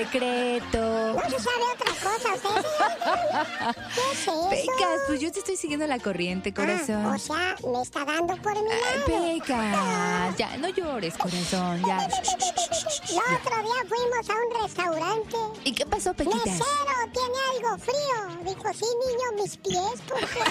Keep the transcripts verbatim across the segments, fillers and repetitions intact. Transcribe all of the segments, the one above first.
secreto. No se sabe otra cosa, usted, señor. ¿Qué es eso? Pecas, pues yo te estoy siguiendo la corriente, corazón. Ah, o sea, me está dando por mi lado. Pecas, ya, no llores, corazón, ya. El otro día fuimos a un restaurante. ¿Y qué pasó, Pequitas? Mesero, ¿tiene algo frío? Dijo, sí, niño, mis pies, porque...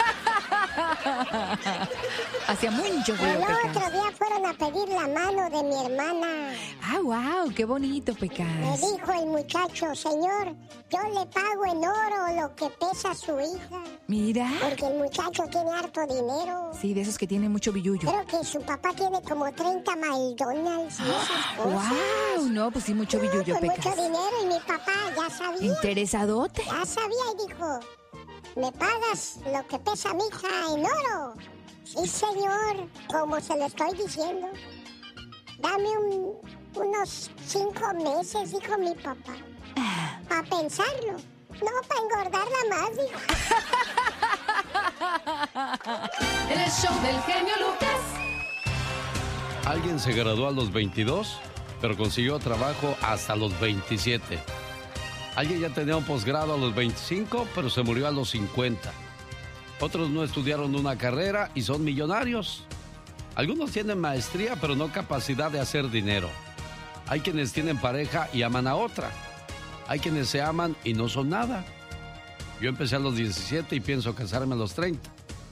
Hacía mucho frío, El Pecas. otro día fueron a pedir la mano de mi hermana. Ah, wow, qué bonito, Pecas. Me dijo el muchacho, señor, yo le pago en oro lo que pesa su hija. Mira. Porque el muchacho tiene harto dinero. Sí, de esos que tienen mucho billullo. Creo que su papá tiene como treinta McDonald's y esas cosas. Wow, no, pues sí, mucho billullo, no, pues Pecas. mucho dinero y mi papá ya sabía. Interesadote. Ya sabía y dijo, ¿me pagas lo que pesa mi hija en oro? Sí, señor, como se lo estoy diciendo. Dame un, unos cinco meses, dijo mi papá. Para pensarlo. No, para engordarla más, dijo. El show del genio Lucas. Alguien se graduó a los veintidós, pero consiguió trabajo hasta los veintisiete. Alguien ya tenía un posgrado a los veinticinco, pero se murió a los cincuenta. Otros no estudiaron una carrera y son millonarios. Algunos tienen maestría, pero no capacidad de hacer dinero. Hay quienes tienen pareja y aman a otra. Hay quienes se aman y no son nada. Yo empecé a los diecisiete y pienso casarme a los treinta.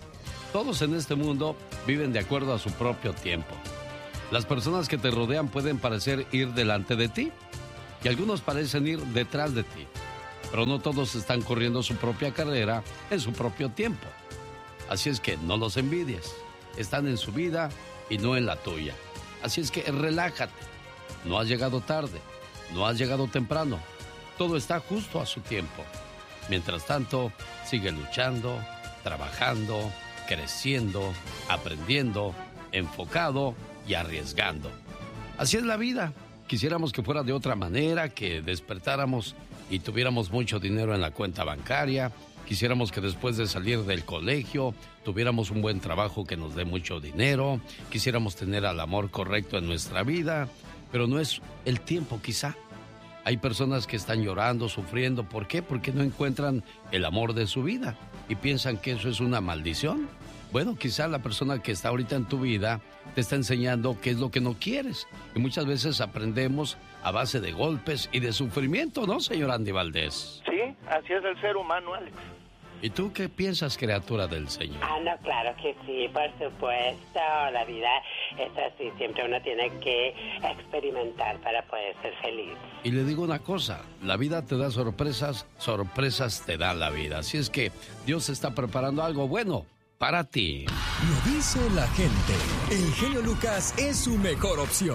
Todos en este mundo viven de acuerdo a su propio tiempo. Las personas que te rodean pueden parecer ir delante de ti y algunos parecen ir detrás de ti, pero no todos están corriendo su propia carrera en su propio tiempo. Así es que no los envidies. Están en su vida y no en la tuya. Así es que relájate. No has llegado tarde, no has llegado temprano. Todo está justo a su tiempo. Mientras tanto, sigue luchando, trabajando, creciendo, aprendiendo, enfocado y arriesgando. Así es la vida. Quisiéramos que fuera de otra manera, que despertáramos y tuviéramos mucho dinero en la cuenta bancaria. Quisiéramos que después de salir del colegio tuviéramos un buen trabajo que nos dé mucho dinero. Quisiéramos tener al amor correcto en nuestra vida, pero no es el tiempo quizá. Hay personas que están llorando, sufriendo. ¿Por qué? Porque no encuentran el amor de su vida y piensan que eso es una maldición. Bueno, quizá la persona que está ahorita en tu vida te está enseñando qué es lo que no quieres. Y muchas veces aprendemos a base de golpes y de sufrimiento, ¿no, señor Andy Valdés? Sí, así es el ser humano, Alex. ¿Y tú qué piensas, criatura del Señor? Ah, no, claro que sí, por supuesto. La vida es así, siempre uno tiene que experimentar para poder ser feliz. Y le digo una cosa, la vida te da sorpresas, sorpresas te da la vida. Así es que Dios está preparando algo bueno para ti. Lo dice la gente. El genio Lucas es su mejor opción.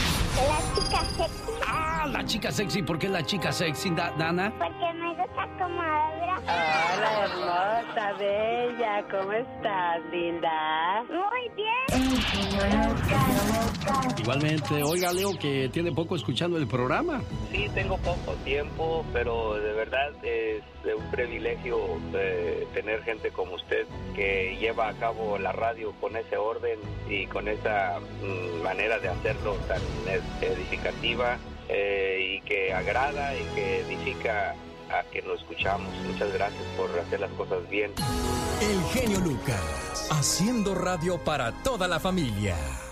La chica sexy. Ah, la chica sexy. ¿Por qué la chica sexy, da- Dana? Porque me gusta como habla. Hola, hermosa, bella, ¿cómo estás, linda? Muy bien. Igualmente, oiga, Leo, que tiene poco escuchando el programa. Sí, tengo poco tiempo, pero de verdad es un privilegio eh, tener gente como usted que lleva a cabo la radio con ese orden y con esa mm, manera de hacerlo tan edificativa eh, y que agrada y que edifica a que lo escuchamos. Muchas gracias por hacer las cosas bien. El genio Lucas, haciendo radio para toda la familia.